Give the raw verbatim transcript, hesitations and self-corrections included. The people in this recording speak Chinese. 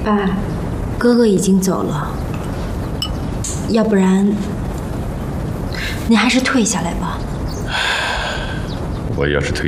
爸，哥哥已经走了，要不然您还是退下来吧。 我要是退